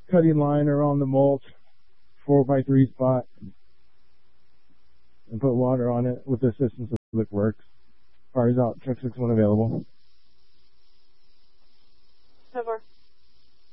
cutting liner on the mulch, 4x3 spot, and put water on it with the assistance of Lickworks. Fire's out, Truck 6 1 available.